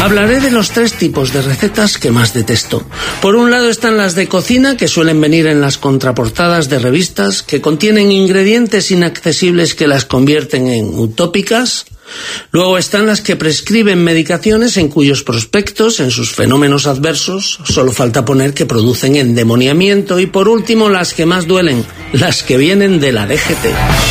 Hablaré de los 3 tipos de recetas que más detesto. Por un lado están las de cocina, que suelen venir en las contraportadas de revistas, que contienen ingredientes inaccesibles que las convierten en utópicas. Luego están las que prescriben medicaciones en cuyos prospectos, en sus fenómenos adversos, solo falta poner que producen endemoniamiento. Y por último, las que más duelen, las que vienen de la DGT.